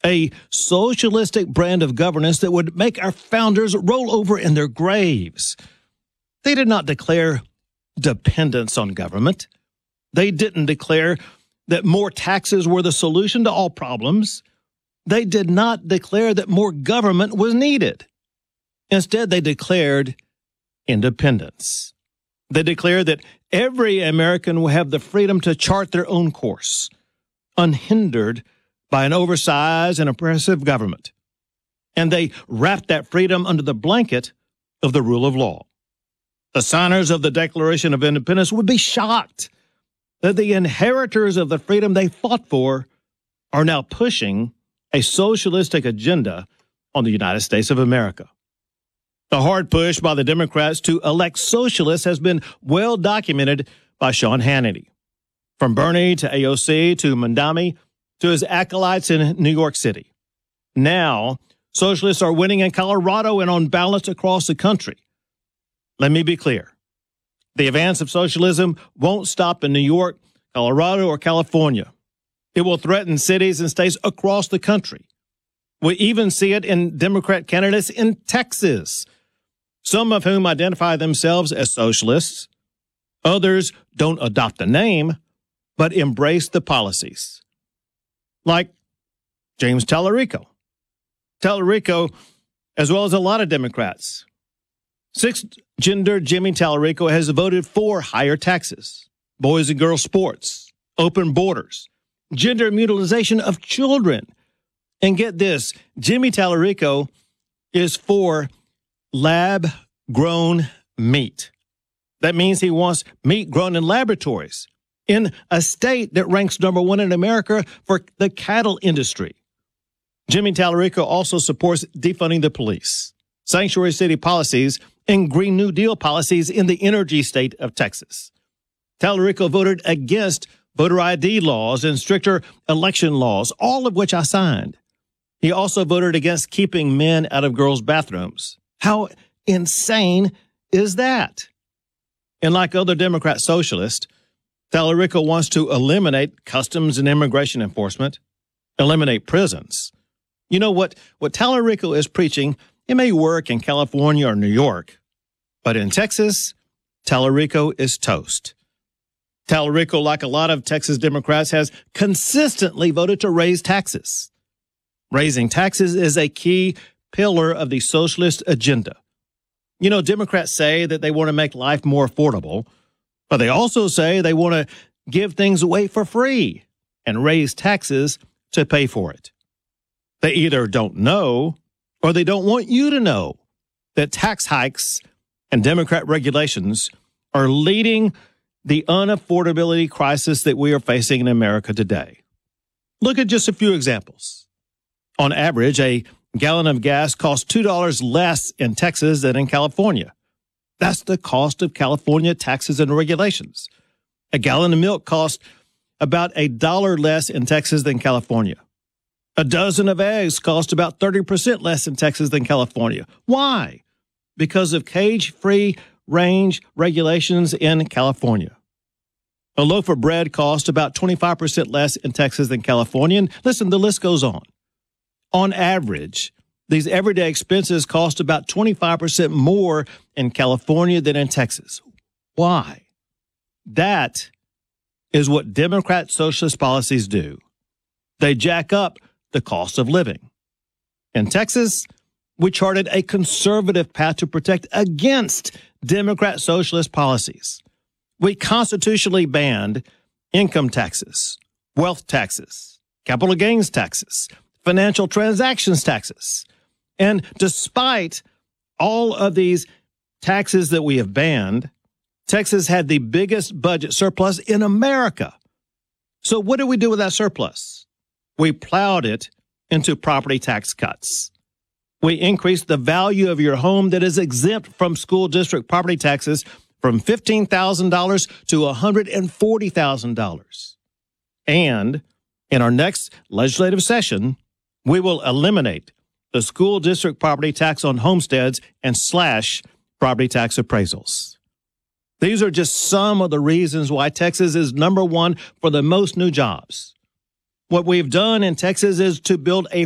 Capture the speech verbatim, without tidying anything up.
a socialistic brand of governance that would make our founders roll over in their graves. They did not declare dependence on government. They didn't declare that more taxes were the solution to all problems. They did not declare that more government was needed. Instead, they declared independence. They declared that every American will have the freedom to chart their own course, unhindered by an oversized and oppressive government. And they wrapped that freedom under the blanket of the rule of law. The signers of the Declaration of Independence would be shocked that the inheritors of the freedom they fought for are now pushing a socialistic agenda on the United States of America. The hard push by the Democrats to elect socialists has been well documented by Sean Hannity. From Bernie to A O C to Mamdani to his acolytes in New York City. Now, socialists are winning in Colorado and on balance across the country. Let me be clear. The advance of socialism won't stop in New York, Colorado, or California. It will threaten cities and states across the country. We even see it in Democrat candidates in Texas, some of whom identify themselves as socialists. Others don't adopt the name, but embrace the policies. Like James Tallarico. Tallarico, as well as a lot of Democrats. Six-gender Jimmy Tallarico has voted for higher taxes, boys and girls sports, open borders, gender mutilization of children. And get this, Jimmy Tallarico is for lab-grown meat. That means he wants meat grown in laboratories in a state that ranks number one in America for the cattle industry. Jimmy Tallarico also supports defunding the police, sanctuary city policies, and Green New Deal policies in the energy state of Texas. Tallarico voted against voter I D laws and stricter election laws, all of which I signed. He also voted against keeping men out of girls' bathrooms. How insane is that? And like other Democrat socialists, Tallarico wants to eliminate customs and immigration enforcement, eliminate prisons. You know what, what Tallarico is preaching, it may work in California or New York, but in Texas, Tallarico is toast. Tallarico, like a lot of Texas Democrats, has consistently voted to raise taxes. Raising taxes is a key pillar of the socialist agenda. You know, Democrats say that they want to make life more affordable, but they also say they want to give things away for free and raise taxes to pay for it. They either don't know or they don't want you to know that tax hikes and Democrat regulations are leading the unaffordability crisis that we are facing in America today. Look at just a few examples. On average, a gallon of gas costs two dollars less in Texas than in California. That's the cost of California taxes and regulations. A gallon of milk costs about a dollar less in Texas than California. A dozen of eggs cost about thirty percent less in Texas than California. Why? Because of cage-free range regulations in California. A loaf of bread costs about twenty-five percent less in Texas than California. And listen, the list goes on. On average, these everyday expenses cost about twenty-five percent more in California than in Texas. Why? That is what Democrat socialist policies do. They jack up the cost of living. In Texas, we charted a conservative path to protect against Democrat socialist policies. We constitutionally banned income taxes, wealth taxes, capital gains taxes, financial transactions taxes. And despite all of these taxes that we have banned, Texas had the biggest budget surplus in America. So what did we do with that surplus? We plowed it into property tax cuts. We increased the value of your home that is exempt from school district property taxes from fifteen thousand dollars to one hundred forty thousand dollars. And in our next legislative session, we will eliminate the school district property tax on homesteads and slash property tax appraisals. These are just some of the reasons why Texas is number one for the most new jobs. What we've done in Texas is to build a